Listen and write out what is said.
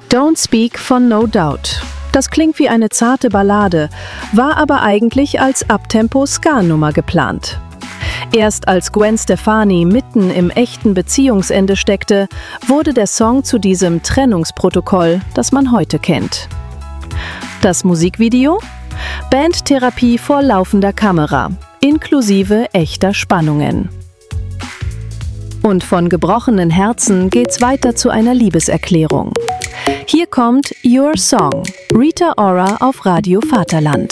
Don't Speak von No Doubt. Das klingt wie eine zarte Ballade, war aber eigentlich als Uptempo-Ska-Nummer geplant. Erst als Gwen Stefani mitten im echten Beziehungsende steckte, wurde der Song zu diesem Trennungsprotokoll, das man heute kennt. Das Musikvideo? Bandtherapie vor laufender Kamera, inklusive echter Spannungen. Und von gebrochenen Herzen geht's weiter zu einer Liebeserklärung. Hier kommt Your Song, Rita Ora auf Radio Vaterland.